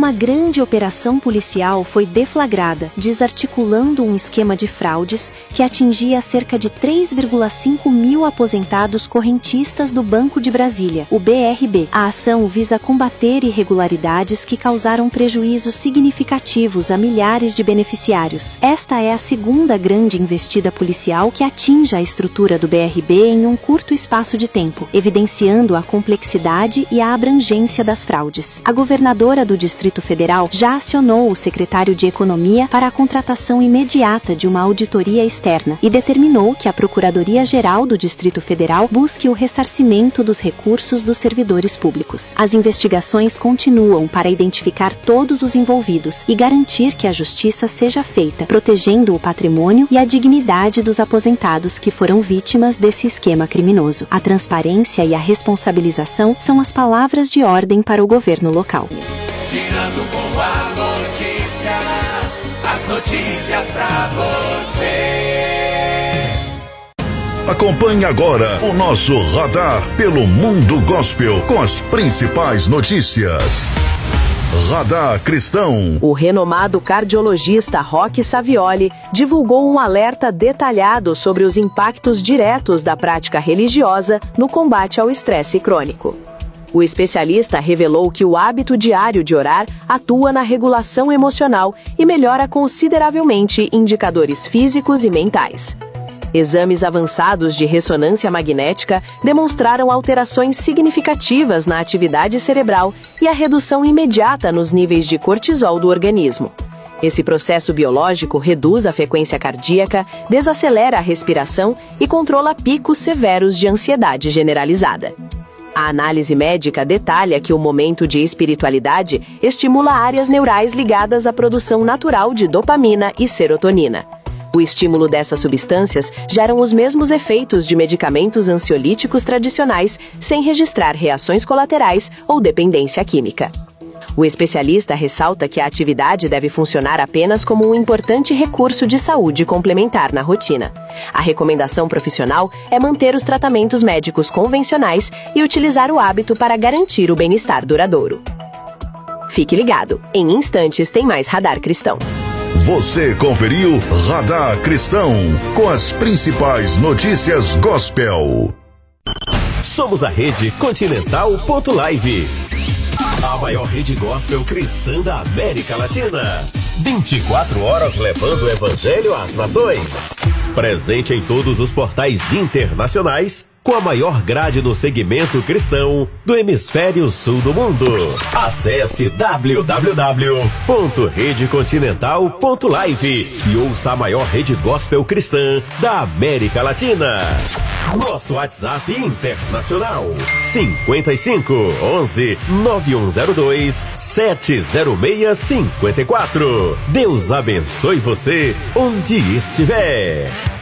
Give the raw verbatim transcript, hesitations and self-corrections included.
uma grande operação policial foi deflagrada, desarticulando um esquema de fraudes que atingia cerca de três vírgula cinco mil aposentados correntistas do Banco de Brasília, o B R B. A ação visa combater irregularidades que causaram prejuízos significativos a milhares de beneficiários. Esta é a segunda grande investida policial que atinge a estrutura do B R B em um curto espaço de tempo, evidenciando a complexidade e a abrangência das fraudes. A governadora do Distrito Federal já acionou o secretário de Economia para a contratação imediata de uma auditoria externa e determinou que a Procuradoria-Geral do Distrito Federal busque o ressarcimento dos recursos dos servidores públicos. As investigações continuam para identificar todos os envolvidos e garantir que a justiça seja feita, protegendo o patrimônio e a dignidade dos aposentados que foram vítimas desse esquema criminoso. A transparência e a responsabilização são as palavras de ordem para o governo local. Girando com a notícia, as notícias pra você. Acompanhe agora o nosso Radar pelo Mundo Gospel com as principais notícias. Radar Cristão. O renomado cardiologista Roque Savioli divulgou um alerta detalhado sobre os impactos diretos da prática religiosa no combate ao estresse crônico. O especialista revelou que o hábito diário de orar atua na regulação emocional e melhora consideravelmente indicadores físicos e mentais. Exames avançados de ressonância magnética demonstraram alterações significativas na atividade cerebral e a redução imediata nos níveis de cortisol do organismo. Esse processo biológico reduz a frequência cardíaca, desacelera a respiração e controla picos severos de ansiedade generalizada. A análise médica detalha que o momento de espiritualidade estimula áreas neurais ligadas à produção natural de dopamina e serotonina. O estímulo dessas substâncias geram os mesmos efeitos de medicamentos ansiolíticos tradicionais, sem registrar reações colaterais ou dependência química. O especialista ressalta que a atividade deve funcionar apenas como um importante recurso de saúde complementar na rotina. A recomendação profissional é manter os tratamentos médicos convencionais e utilizar o hábito para garantir o bem-estar duradouro. Fique ligado, em instantes tem mais Radar Cristão. Você conferiu Radar Cristão com as principais notícias gospel. Somos a Rede Continental ponto live, a maior rede gospel cristã da América Latina. vinte e quatro horas levando o evangelho às nações. Presente em todos os portais internacionais, com a maior grade no segmento cristão do hemisfério sul do mundo. Acesse w w w ponto rede continental ponto live e ouça a maior rede gospel cristã da América Latina. Nosso WhatsApp internacional cinquenta e cinco, onze, nove um zero dois, sete zero seis cinco quatro. Deus abençoe você onde estiver.